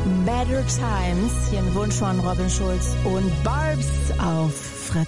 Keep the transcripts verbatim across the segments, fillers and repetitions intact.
Better Times, hier ein Wunsch von Robin Schulz und Barbs auf Fritz.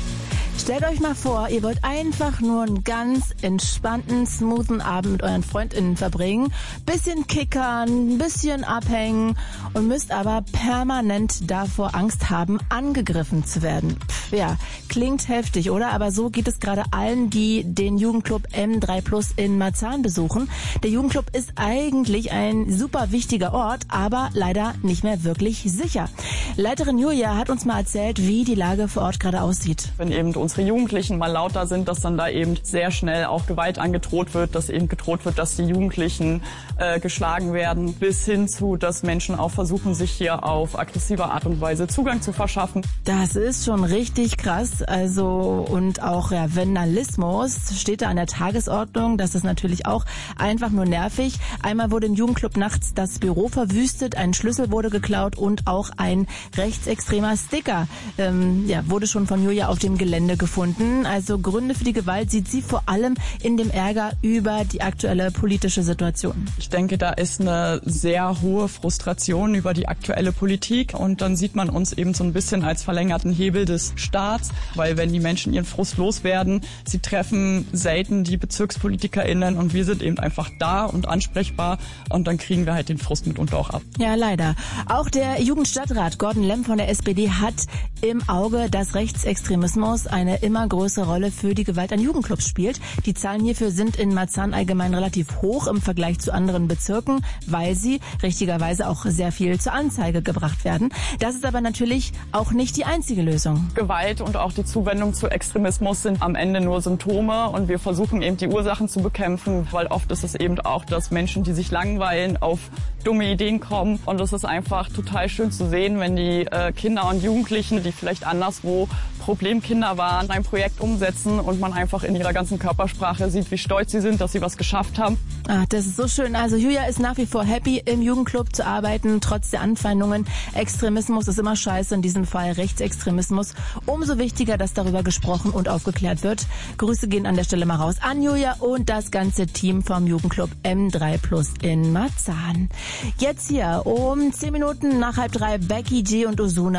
Stellt euch mal vor, ihr wollt einfach nur einen ganz entspannten, smoothen Abend mit euren FreundInnen verbringen, bisschen kickern, bisschen abhängen und müsst aber permanent davor Angst haben, angegriffen zu werden. Pff, ja, klingt heftig, oder? Aber so geht es gerade allen, die den Jugendclub M drei Plus in Marzahn besuchen. Der Jugendclub ist eigentlich ein super wichtiger Ort, aber leider nicht mehr wirklich sicher. Leiterin Julia hat uns mal erzählt, wie die Lage vor Ort gerade aussieht. Wenn eben unsere Jugendlichen mal lauter sind, dass dann da eben sehr schnell auch Gewalt angedroht wird, dass eben gedroht wird, dass die Jugendlichen äh, geschlagen werden, bis hin zu, dass Menschen auch versuchen, sich hier auf aggressive Art und Weise Zugang zu verschaffen. Das ist schon richtig krass, also und auch ja, Vandalismus steht da an der Tagesordnung, das ist natürlich auch einfach nur nervig. Einmal wurde im Jugendclub nachts das Büro verwüstet, ein Schlüssel wurde geklaut und auch ein rechtsextremer Sticker ähm, ja, wurde schon von Julia auf dem Gelände gefunden. Also Gründe für die Gewalt sieht sie vor allem in dem Ärger über die aktuelle politische Situation. Ich denke, da ist eine sehr hohe Frustration über die aktuelle Politik und dann sieht man uns eben so ein bisschen als verlängerten Hebel des Staats, weil wenn die Menschen ihren Frust loswerden, sie treffen selten die BezirkspolitikerInnen und wir sind eben einfach da und ansprechbar und dann kriegen wir halt den Frust mitunter auch ab. Ja, leider. Auch der Jugendstadtrat Gordon Lemm von der S P D hat im Auge, dass Rechtsextremismus eine immer größere Rolle für die Gewalt an Jugendclubs spielt. Die Zahlen hierfür sind in Marzahn allgemein relativ hoch im Vergleich zu anderen Bezirken, weil sie richtigerweise auch sehr viel zur Anzeige gebracht werden. Das ist aber natürlich auch nicht die einzige Lösung. Gewalt und auch die Zuwendung zu Extremismus sind am Ende nur Symptome und wir versuchen eben die Ursachen zu bekämpfen, weil oft ist es eben auch, dass Menschen, die sich langweilen, auf dumme Ideen kommen und es ist einfach total schön zu sehen, wenn die äh, Kinder und Jugendlichen, die vielleicht anderswo Problemkinder waren, ein Projekt umsetzen und man einfach in ihrer ganzen Körpersprache sieht, wie stolz sie sind, dass sie was geschafft haben. Ach, das ist so schön. Also Julia ist nach wie vor happy, im Jugendclub zu arbeiten, trotz der Anfeindungen. Extremismus ist immer scheiße, in diesem Fall Rechtsextremismus. Umso wichtiger, dass darüber gesprochen und aufgeklärt wird. Grüße gehen an der Stelle mal raus an Julia und das ganze Team vom Jugendclub M drei Plus in Marzahn. Jetzt hier um zehn Minuten nach halb drei Becky G und Ozuna.